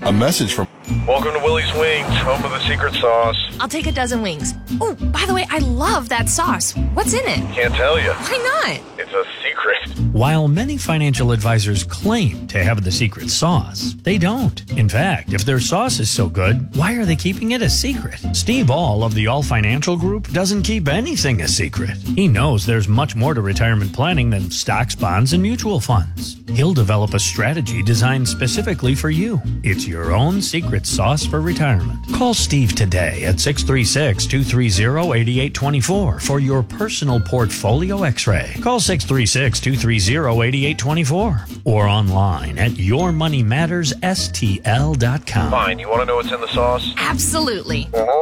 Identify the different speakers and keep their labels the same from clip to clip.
Speaker 1: A message from...
Speaker 2: Welcome to Willie's Wings, home of the secret sauce.
Speaker 3: I'll take a dozen wings. Oh, by the way, I love that sauce. What's in it?
Speaker 2: Can't tell you.
Speaker 3: Why not?
Speaker 2: It's a secret.
Speaker 4: While many financial advisors claim to have the secret sauce, they don't. In fact, if their sauce is so good, why are they keeping it a secret? Steve All of the All Financial Group doesn't keep anything a secret. He knows there's much more to retirement planning than stocks, bonds, and mutual funds. He'll develop a strategy designed specifically for you. It's your own secret sauce for retirement. Call Steve today at 636-230-8824 for your personal portfolio x-ray. Call 636-230-8824 or online at yourmoneymattersstl.com.
Speaker 2: Fine, you want to know what's in the sauce?
Speaker 3: Absolutely.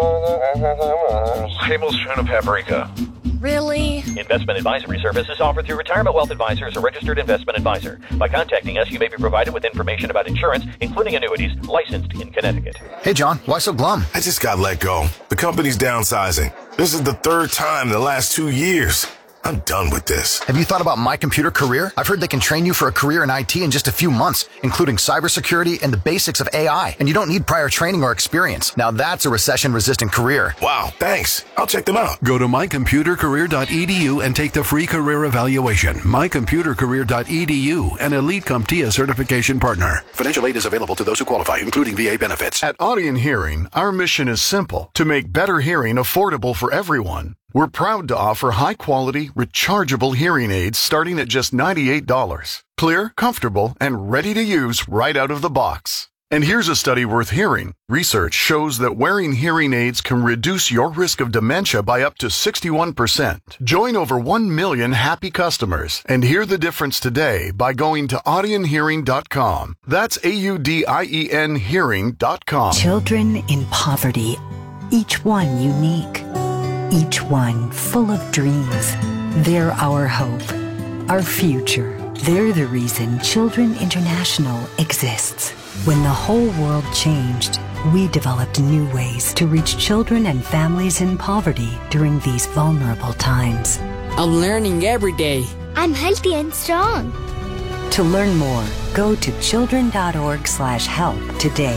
Speaker 2: Tablespoon of paprika.
Speaker 3: Really?
Speaker 5: Investment advisory services offered through Retirement Wealth Advisors, a registered investment advisor. By contacting us, you may be provided with information about insurance, including annuities, licensed in Connecticut.
Speaker 6: Hey, John, why so glum?
Speaker 7: I just got let go. The company's downsizing. This is the third time in the last 2 years. I'm done with this.
Speaker 6: Have you thought about My Computer Career? I've heard they can train you for a career in IT in just a few months, including cybersecurity and the basics of AI. And you don't need prior training or experience. Now that's a recession-resistant career.
Speaker 7: Wow, thanks. I'll check them out.
Speaker 8: Go to mycomputercareer.edu and take the free career evaluation. mycomputercareer.edu, an Elite CompTIA certification partner. Financial aid is available to those who qualify, including VA benefits.
Speaker 9: At Audion Hearing, our mission is simple: to make better hearing affordable for everyone. We're proud to offer high-quality, rechargeable hearing aids starting at just $98. Clear, comfortable, and ready to use right out of the box. And here's a study worth hearing. Research shows that wearing hearing aids can reduce your risk of dementia by up to 61%. Join over 1 million happy customers and hear the difference today by going to audionhearing.com. That's AUDIEN hearing.com.
Speaker 10: Children in poverty, each one unique. Each one full of dreams. They're our hope, our future. They're the reason Children International exists. When the whole world changed, we developed new ways to reach children and families in poverty during these vulnerable times.
Speaker 11: I'm learning every day.
Speaker 12: I'm healthy and strong.
Speaker 10: To learn more, go to children.org/help today.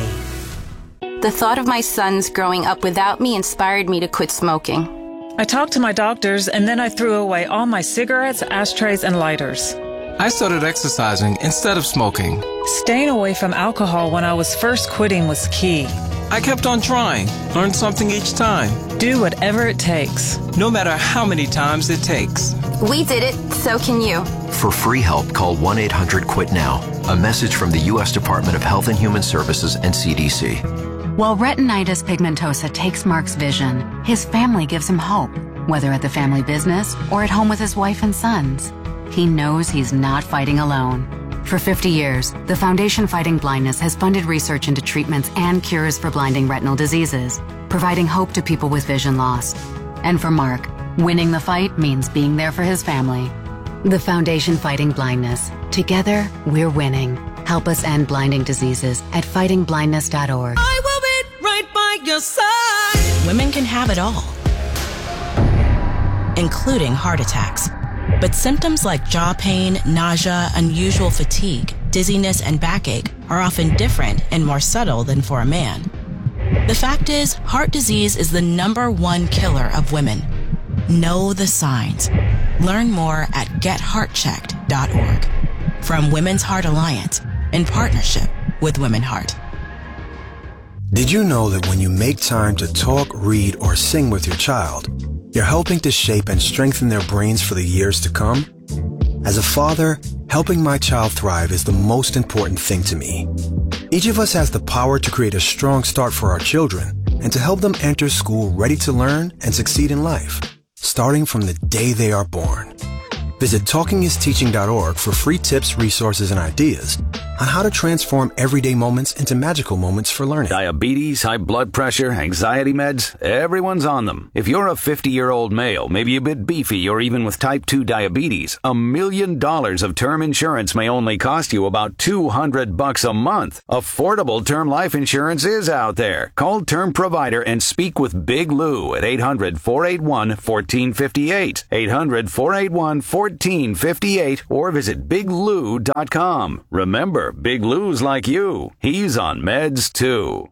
Speaker 13: The thought of my sons growing up without me inspired me to quit smoking.
Speaker 14: I talked to my doctors, and then I threw away all my cigarettes, ashtrays, and lighters.
Speaker 15: I started exercising instead of smoking.
Speaker 14: Staying away from alcohol when I was first quitting was key.
Speaker 15: I kept on trying, learned something each time.
Speaker 14: Do whatever it takes.
Speaker 15: No matter how many times it takes.
Speaker 13: We did it, so can you.
Speaker 16: For free help, call 1-800-QUIT-NOW. A message from the U.S. Department of Health and Human Services and CDC.
Speaker 17: While retinitis pigmentosa takes Mark's vision, his family gives him hope, whether at the family business or at home with his wife and sons. He knows he's not fighting alone. For 50 years, the Foundation Fighting Blindness has funded research into treatments and cures for blinding retinal diseases, providing hope to people with vision loss. And for Mark, winning the fight means being there for his family. The Foundation Fighting Blindness. Together, we're winning. Help us end blinding diseases at fightingblindness.org.
Speaker 18: I will be right by your side.
Speaker 19: Women can have it all, including heart attacks. But symptoms like jaw pain, nausea, unusual fatigue, dizziness, and backache are often different and more subtle than for a man. The fact is, heart disease is the #1 killer of women. Know the signs. Learn more at getheartchecked.org. From Women's Heart Alliance, in partnership with Women Heart.
Speaker 20: Did you know that when you make time to talk, read, or sing with your child, you're helping to shape and strengthen their brains for the years to come? As a father, helping my child thrive is the most important thing to me. Each of us has the power to create a strong start for our children and to help them enter school ready to learn and succeed in life, starting from the day they are born. Visit TalkingIsTeaching.org for free tips, resources, and ideas on how to transform everyday moments into magical moments for learning.
Speaker 3: Diabetes, high blood pressure, anxiety meds, everyone's on them. If you're a 50-year-old male, maybe a bit beefy, or even with type 2 diabetes, $1 million of term insurance may only cost you about $200 a month. Affordable term life insurance is out there. Call Term Provider and speak with Big Lou at 800-481-1458. 800-481-1458 or visit biglou.com. Remember, Remember, Big Lou's like you. He's on meds, too.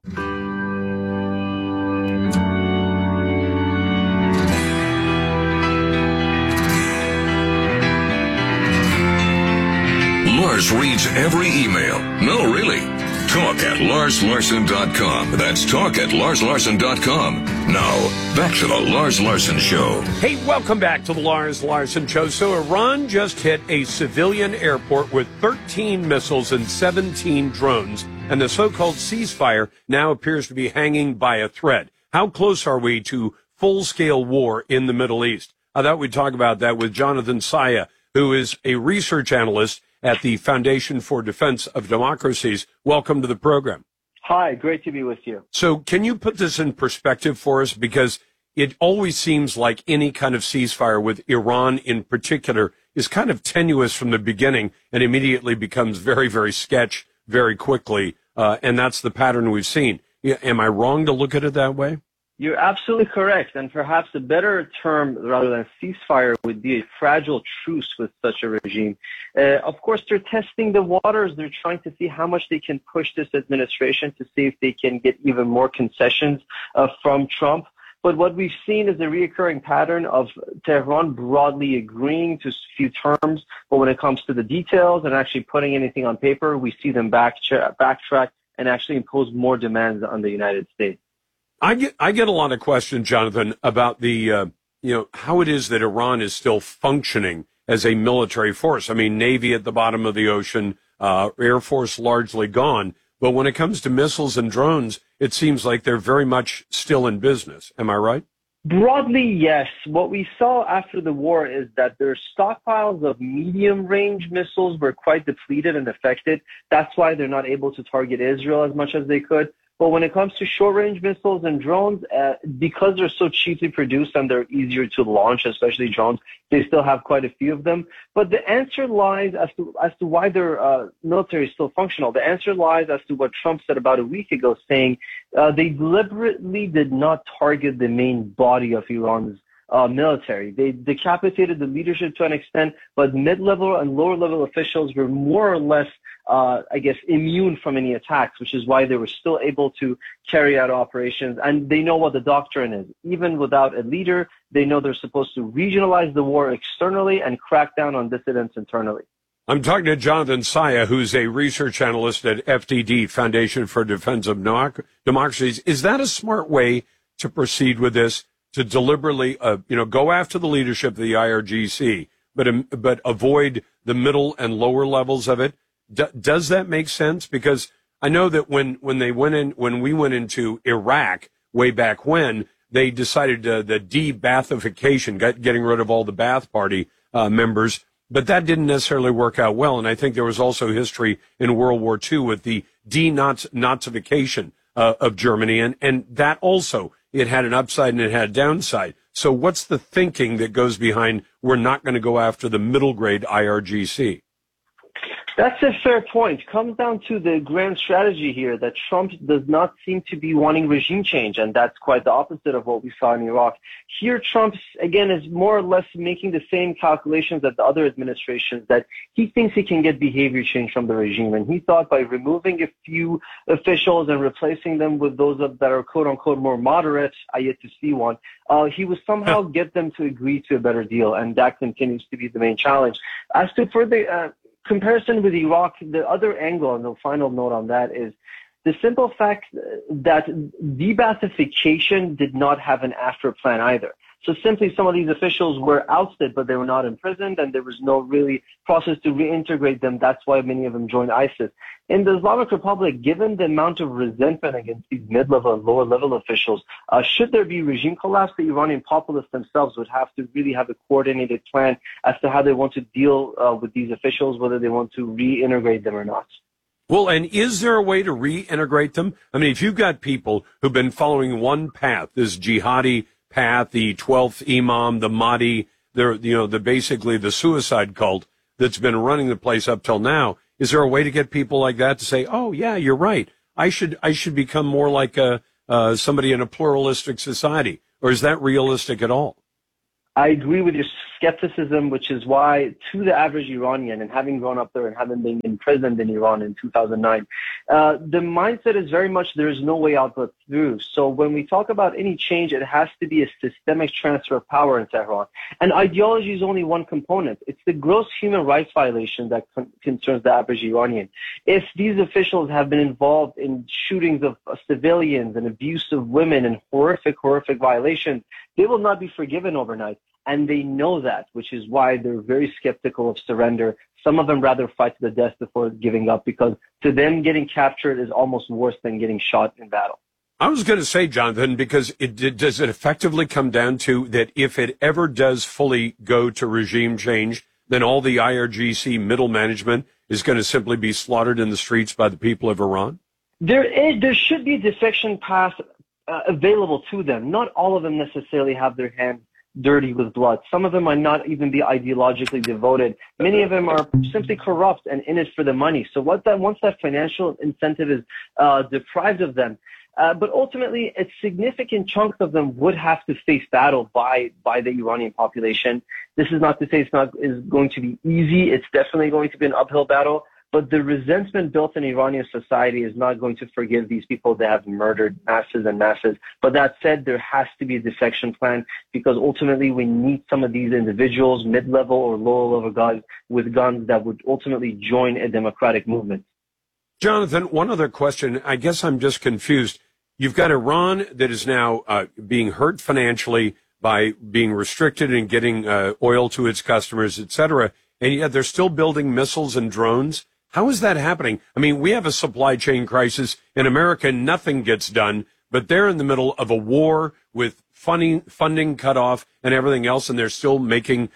Speaker 1: Lars reads every email. No, really. Talk at LarsLarson.com. That's talk at LarsLarson.com. Now, back to the Lars Larson Show.
Speaker 21: Hey, welcome back to the Lars Larson Show. So Iran just hit a civilian airport with 13 missiles and 17 drones, and the so-called ceasefire now appears to be hanging by a thread. How close are we to full-scale war in the Middle East? I thought we'd talk about that with Jonathan Saya, who is a research analyst at the Foundation for Defense of Democracies. Welcome to the program.
Speaker 22: Hi, great to be with you.
Speaker 21: So can you put this in perspective for us? Because it always seems like any kind of ceasefire with Iran in particular is kind of tenuous from the beginning and immediately becomes very, very sketch very quickly. And that's the pattern we've seen. Am I wrong to look at it that way?
Speaker 22: You're absolutely correct, and perhaps a better term rather than ceasefire would be a fragile truce with such a regime. Of course, they're testing the waters. They're trying to see how much they can push this administration to see if they can get even more concessions from Trump. But what we've seen is a reoccurring pattern of Tehran broadly agreeing to a few terms, but when it comes to the details and actually putting anything on paper, we see them backtrack and actually impose more demands on the United States.
Speaker 21: I get a lot of questions, Jonathan, about the how it is that Iran is still functioning as a military force. I mean, Navy at the bottom of the ocean, Air Force largely gone. But when it comes to missiles and drones, it seems like they're very much still in business. Am I right?
Speaker 22: Broadly, yes. What we saw after the war is that their stockpiles of medium-range missiles were quite depleted and affected. That's why they're not able to target Israel as much as they could. But when it comes to short-range missiles and drones, because they're so cheaply produced and they're easier to launch, especially drones, they still have quite a few of them. But the answer lies as to why their military is still functional. The answer lies as to what Trump said about a week ago, saying they deliberately did not target the main body of Iran's military. They decapitated the leadership to an extent, but mid-level and lower-level officials were more or less immune from any attacks, which is why they were still able to carry out operations. And they know what the doctrine is. Even without a leader, they know they're supposed to regionalize the war externally and crack down on dissidents internally.
Speaker 21: I'm talking to Jonathan Saya, who's a research analyst at FDD, Foundation for Defense of Democracies. Is that a smart way to proceed with this, to deliberately, go after the leadership of the IRGC, but avoid the middle and lower levels of it? Does that make sense? Because I know that when we went into Iraq way back when, they decided the de-Baathification, getting rid of all the Ba'ath Party members, but that didn't necessarily work out well. And I think there was also history in World War II with the de-Nazification of Germany, and that also, it had an upside and it had a downside. So what's the thinking that goes behind we're not going to go after the middle grade IRGC?
Speaker 22: That's a fair point. Comes down to the grand strategy here that Trump does not seem to be wanting regime change, and that's quite the opposite of what we saw in Iraq. Here, Trump, again, is more or less making the same calculations as the other administrations, that he thinks he can get behavior change from the regime, and he thought by removing a few officials and replacing them with those that are quote-unquote more moderate, I yet to see one, he would somehow get them to agree to a better deal, and that continues to be the main challenge. As to further comparison with Iraq, the other angle, and the final note on that, is the simple fact that de-Baathification did not have an after plan either. So simply some of these officials were ousted, but they were not imprisoned, and there was no really process to reintegrate them. That's why many of them joined ISIS. In the Islamic Republic, given the amount of resentment against these mid-level and lower-level officials, should there be regime collapse, the Iranian populace themselves would have to really have a coordinated plan as to how they want to deal with these officials, whether they want to reintegrate them or not.
Speaker 21: Well, and is there a way to reintegrate them? I mean, if you've got people who've been following one path, this jihadi path, the 12th Imam, the Mahdi, basically the suicide cult that's been running the place up till now, is there a way to get people like that to say, oh, yeah, you're right, I should become more like somebody in a pluralistic society? Or is that realistic at all?
Speaker 22: I agree with your skepticism, which is why, to the average Iranian, and having grown up there and having been imprisoned in Iran in 2009, the mindset is very much there is no way out but through. So when we talk about any change, it has to be a systemic transfer of power in Tehran. And ideology is only one component. It's the gross human rights violation that concerns the average Iranian. If these officials have been involved in shootings of civilians and abuse of women and horrific violations, they will not be forgiven overnight. And they know that, which is why they're very skeptical of surrender. Some of them rather fight to the death before giving up, because to them getting captured is almost worse than getting shot in battle.
Speaker 21: I was going to say, Jonathan, because does it effectively come down to that if it ever does fully go to regime change, then all the IRGC middle management is going to simply be slaughtered in the streets by the people of Iran?
Speaker 22: There should be a defection path available to them. Not all of them necessarily have their hands dirty with blood. Some of them might not even be ideologically devoted. Many of them are simply corrupt and in it for the money. So once that financial incentive is deprived of them, but ultimately a significant chunk of them would have to face battle by the Iranian population. This is not to say is going to be easy. It's definitely going to be an uphill battle. But the resentment built in Iranian society is not going to forgive these people that have murdered masses and masses. But that said, there has to be a defection plan, because ultimately we need some of these individuals, mid-level or lower-level guys with guns, that would ultimately join a democratic movement.
Speaker 21: Jonathan, one other question. I guess I'm just confused. You've got Iran that is now being hurt financially by being restricted and getting oil to its customers, et cetera, and yet they're still building missiles and drones. How is that happening? I mean, we have a supply chain crisis. In America, nothing gets done, but they're in the middle of a war with funding cut off and everything else, and they're still making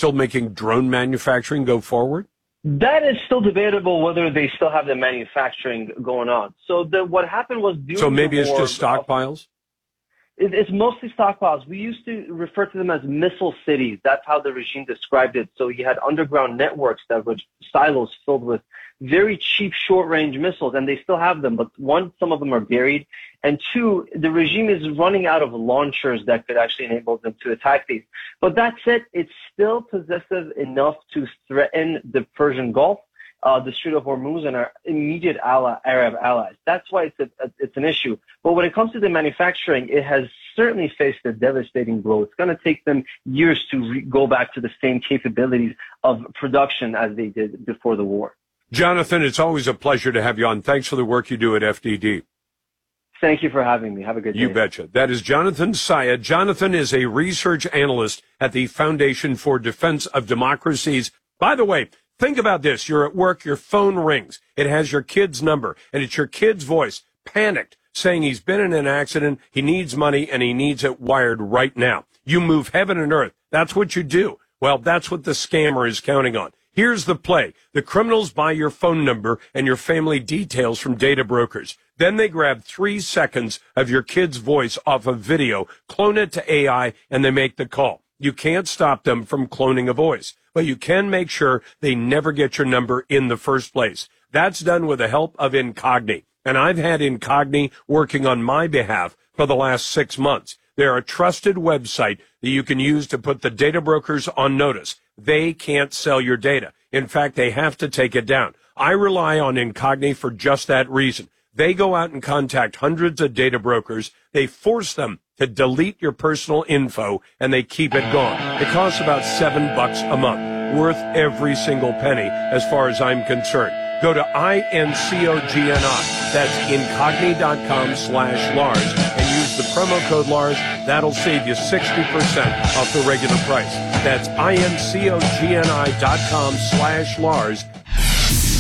Speaker 21: drone manufacturing go forward?
Speaker 22: That is still debatable whether they still have the manufacturing going on. So what happened was
Speaker 21: So maybe it's just stockpiles?
Speaker 22: It's mostly stockpiles. We used to refer to them as missile cities. That's how the regime described it. So you had underground networks that were silos filled with very cheap short-range missiles, and they still have them. But one, some of them are buried, and two, the regime is running out of launchers that could actually enable them to attack these. But that said, it's still possessive enough to threaten the Persian Gulf, the Strait of Hormuz, and our immediate Arab allies. That's why it's an issue. But when it comes to the manufacturing, it has certainly faced a devastating blow. It's going to take them years to go back to the same capabilities of production as they did before the war.
Speaker 21: Jonathan, it's always a pleasure to have you on. Thanks for the work you do at FDD.
Speaker 22: Thank you for having me. Have a good day.
Speaker 21: You betcha. That is Jonathan Sayed. Jonathan is a research analyst at the Foundation for Defense of Democracies. By the way, think about this. You're at work, your phone rings. It has your kid's number, and it's your kid's voice, panicked, saying he's been in an accident, he needs money, and he needs it wired right now. You move heaven and earth. That's what you do. Well, that's what the scammer is counting on. Here's the play. The criminals buy your phone number and your family details from data brokers. Then they grab 3 seconds of your kid's voice off a video, clone it to AI, and they make the call. You can't stop them from cloning a voice, but you can make sure they never get your number in the first place. That's done with the help of Incogni. And I've had Incogni working on my behalf for the last 6 months. They're a trusted website that you can use to put the data brokers on notice. They can't sell your data. In fact, they have to take it down. I rely on Incogni for just that reason. They go out and contact hundreds of data brokers. They force them to delete your personal info, and they keep it gone. It costs about $7 a month, worth every single penny as far as I'm concerned. Go to INCOGNI, that's incogni.com/Lars, and use the promo code Lars. That'll save you 60% off the regular price. That's INCOGNI.com/Lars,